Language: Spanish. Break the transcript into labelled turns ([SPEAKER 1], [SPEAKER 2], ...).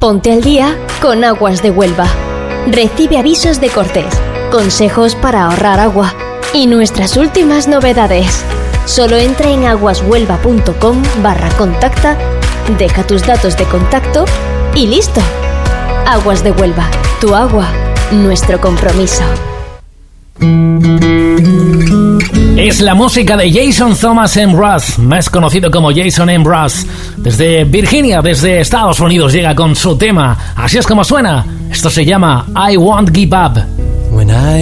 [SPEAKER 1] Ponte al día con Aguas de Huelva. Recibe avisos de cortes, consejos para ahorrar agua y nuestras últimas novedades. Solo entra en aguashuelva.com/contacta, deja tus datos de contacto y listo. Aguas de Huelva, tu agua, nuestro compromiso.
[SPEAKER 2] Es la música de Jason Thomas Mraz, más conocido como Jason Mraz. Desde Virginia, desde Estados Unidos, llega con su tema. Así es como suena. Esto se llama I Won't Give Up.